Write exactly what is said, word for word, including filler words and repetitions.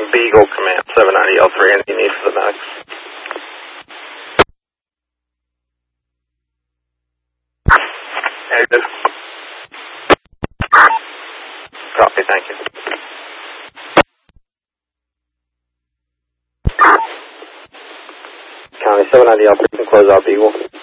Beagle Command, seven ninety L three, anything you need for the medics? Negative. Copy, thank you. County seven ninety L three, can close out Beagle.